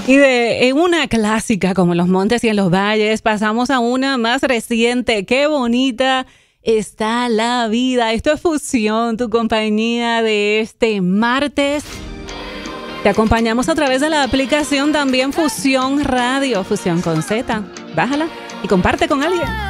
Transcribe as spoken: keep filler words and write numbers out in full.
Y de una clásica como Los Montes y en los Valles, pasamos a una más reciente. ¡Qué bonita está la vida! Esto es Fusión, tu compañía de este martes. Te acompañamos a través de la aplicación también Fusión Radio, Fusión con Z. Bájala y comparte con alguien.